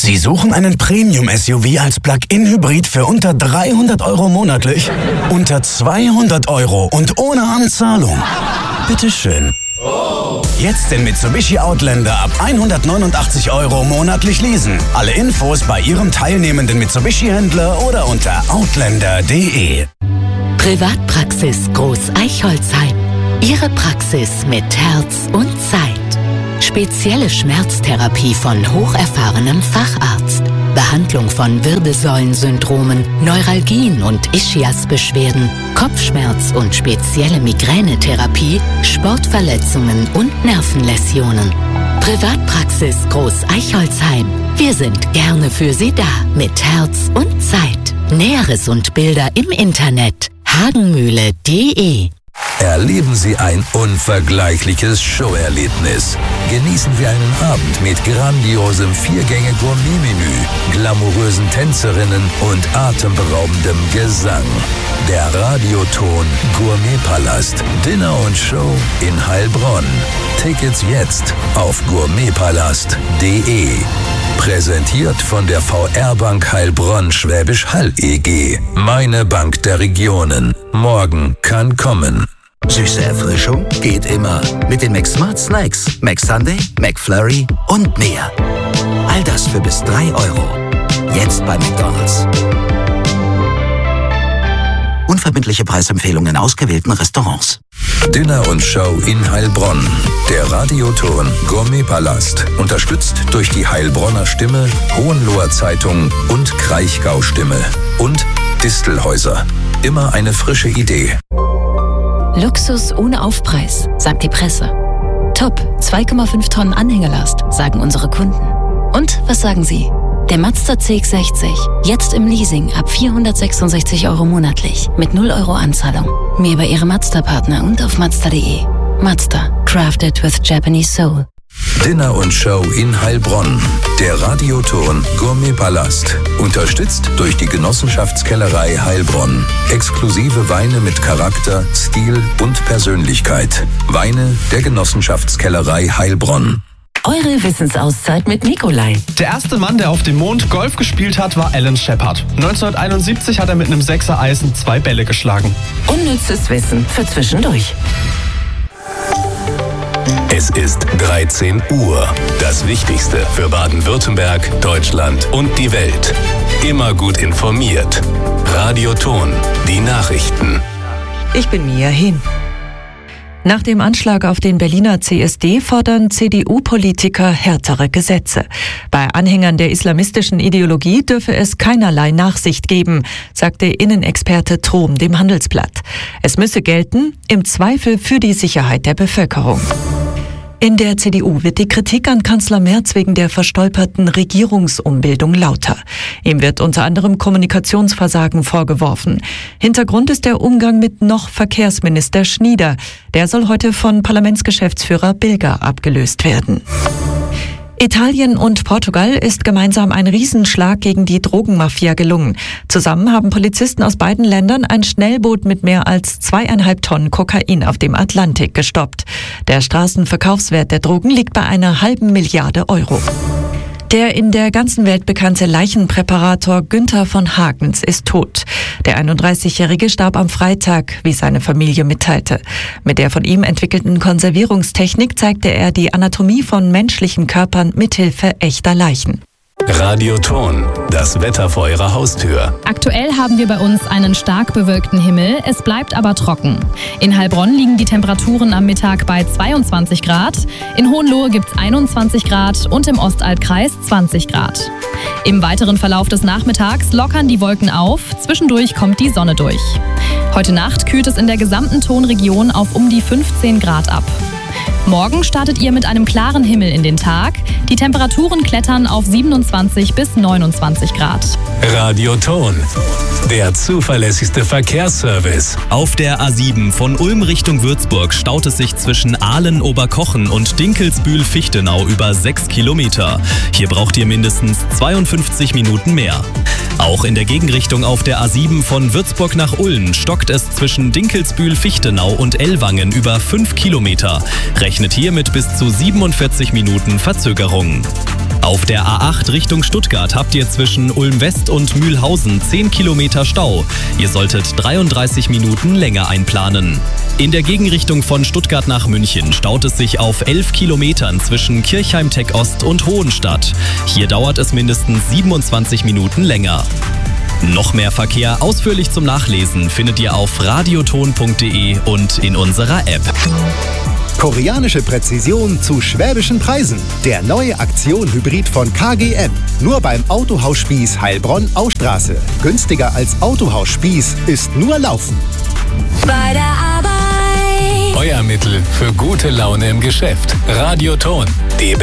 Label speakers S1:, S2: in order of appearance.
S1: Sie suchen einen Premium-SUV als Plug-in-Hybrid für unter 300 € monatlich? Unter 200 € und ohne Anzahlung? Bitteschön. Jetzt den Mitsubishi Outlander ab 189 € monatlich leasen. Alle Infos bei Ihrem teilnehmenden Mitsubishi-Händler oder unter outlander.de.
S2: Privatpraxis Groß Eichholzheim. Ihre Praxis mit Herz und Zeit. Spezielle Schmerztherapie von hocherfahrenem Facharzt. Behandlung von Wirbelsäulensyndromen, Neuralgien und Ischiasbeschwerden, Kopfschmerz und spezielle Migränetherapie, Sportverletzungen und Nervenläsionen. Privatpraxis Groß Eichholzheim. Wir sind gerne für Sie da mit Herz und Zeit. Näheres und Bilder im Internet hagenmühle.de.
S3: Erleben Sie ein unvergleichliches Showerlebnis. Genießen Sie einen Abend mit grandiosem 4-Gänge-Gourmet-Menü, glamourösen Tänzerinnen und atemberaubendem Gesang. Der Radioton Gourmetpalast. Dinner und Show in Heilbronn. Tickets jetzt auf gourmetpalast.de. Präsentiert von der VR-Bank Heilbronn Schwäbisch Hall e.G. Meine Bank der Regionen. Morgen kann kommen.
S4: Süße Erfrischung geht immer. Mit den McSmart Snacks, McSunday, McFlurry und mehr. All das für bis 3 €. Jetzt bei McDonald's. Unverbindliche Preisempfehlungen in ausgewählten Restaurants.
S3: Dinner und Show in Heilbronn. Der Radioton Gourmetpalast. Unterstützt durch die Heilbronner Stimme, Hohenloher Zeitung und Kraichgau Stimme. Und Distelhäuser. Immer eine frische Idee.
S5: Luxus ohne Aufpreis, sagt die Presse. Top, 2,5 Tonnen Anhängerlast, sagen unsere Kunden. Und was sagen Sie? Der Mazda CX-60, jetzt im Leasing ab 466 € monatlich, mit 0 € Anzahlung. Mehr bei Ihrem Mazda-Partner und auf Mazda.de. Mazda, crafted with Japanese soul.
S3: Dinner und Show in Heilbronn. Der Radioton Gourmetpalast. Unterstützt durch die Genossenschaftskellerei Heilbronn. Exklusive Weine mit Charakter, Stil und Persönlichkeit. Weine der Genossenschaftskellerei Heilbronn.
S2: Eure Wissensauszeit mit Nikolai.
S6: Der erste Mann, der auf dem Mond Golf gespielt hat, war Alan Shepard. 1971 hat er mit einem 6er Eisen 2 Bälle geschlagen.
S2: Unnützes Wissen für zwischendurch.
S7: Es ist 13 Uhr. Das Wichtigste für Baden-Württemberg, Deutschland und die Welt. Immer gut informiert. Radioton, die Nachrichten.
S8: Ich bin Mia Hin. Nach dem Anschlag auf den Berliner CSD fordern CDU-Politiker härtere Gesetze. Bei Anhängern der islamistischen Ideologie dürfe es keinerlei Nachsicht geben, sagte Innenexperte Trom dem Handelsblatt. Es müsse gelten, im Zweifel für die Sicherheit der Bevölkerung. In der CDU wird die Kritik an Kanzler Merz wegen der verstolperten Regierungsumbildung lauter. Ihm wird unter anderem Kommunikationsversagen vorgeworfen. Hintergrund ist der Umgang mit noch Verkehrsminister Schnieder. Der soll heute von Parlamentsgeschäftsführer Bilger abgelöst werden. Italien und Portugal ist gemeinsam ein Riesenschlag gegen die Drogenmafia gelungen. Zusammen haben Polizisten aus beiden Ländern ein Schnellboot mit mehr als 2,5 Tonnen Kokain auf dem Atlantik gestoppt. Der Straßenverkaufswert der Drogen liegt bei einer halben Milliarde €. Der in der ganzen Welt bekannte Leichenpräparator Günther von Hagens ist tot. Der 31-Jährige starb am Freitag, wie seine Familie mitteilte. Mit der von ihm entwickelten Konservierungstechnik zeigte er die Anatomie von menschlichen Körpern mithilfe echter Leichen.
S7: Radioton, das Wetter vor Ihrer Haustür.
S9: Aktuell haben wir bei uns einen stark bewölkten Himmel, es bleibt aber trocken. In Heilbronn liegen die Temperaturen am Mittag bei 22 Grad, in Hohenlohe gibt es 21 Grad und im Ostaltkreis 20 Grad. Im weiteren Verlauf des Nachmittags lockern die Wolken auf, zwischendurch kommt die Sonne durch. Heute Nacht kühlt es in der gesamten Tonregion auf um die 15 Grad ab. Morgen startet ihr mit einem klaren Himmel in den Tag. Die Temperaturen klettern auf 27 bis 29 Grad.
S7: Radioton, der zuverlässigste Verkehrsservice.
S10: Auf der A7 von Ulm Richtung Würzburg staut es sich zwischen Aalen-Oberkochen und Dinkelsbühl-Fichtenau über 6 Kilometer. Hier braucht ihr mindestens 52 Minuten mehr. Auch in der Gegenrichtung auf der A7 von Würzburg nach Ulm stockt es zwischen Dinkelsbühl-Fichtenau und Ellwangen über 5 Kilometer. Rechnet hier mit bis zu 47 Minuten Verzögerung. Auf der A8 Richtung Stuttgart habt ihr zwischen Ulm West und Mühlhausen 10 Kilometer Stau. Ihr solltet 33 Minuten länger einplanen. In der Gegenrichtung von Stuttgart nach München staut es sich auf 11 Kilometern zwischen Kirchheim-Tech Ost und Hohenstadt. Hier dauert es mindestens 27 Minuten länger. Noch mehr Verkehr ausführlich zum Nachlesen findet ihr auf radioton.de und in unserer App.
S11: Koreanische Präzision zu schwäbischen Preisen. Der neue Aktion-Hybrid von KGM. Nur beim Autohaus Spieß Heilbronn-Austraße. Günstiger als Autohaus Spieß ist nur Laufen.
S12: Bei der Arbeit.
S7: Euer Mittel für gute Laune im Geschäft. Radioton.